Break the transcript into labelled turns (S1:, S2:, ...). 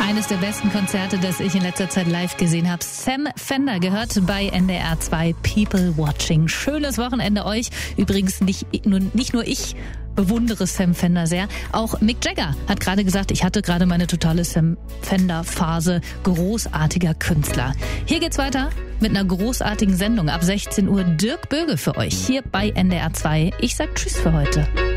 S1: Eines der besten Konzerte, das ich in letzter Zeit live gesehen habe. Sam Fender gehört bei NDR 2 People Watching. Schönes Wochenende euch. Übrigens nicht nur ich bewundere Sam Fender sehr. Auch Mick Jagger hat gerade gesagt, ich hatte gerade meine totale Sam Fender-Phase. Großartiger Künstler. Hier geht's weiter mit einer großartigen Sendung. Ab 16 Uhr Dirk Böge für euch hier bei NDR 2. Ich sag Tschüss für heute.